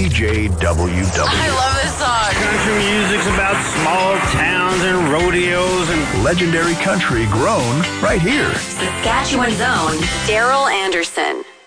CJWW. I love this song. Country music's about small towns and rodeos and Legendary country grown right here. Saskatchewan's own Daryl Anderson.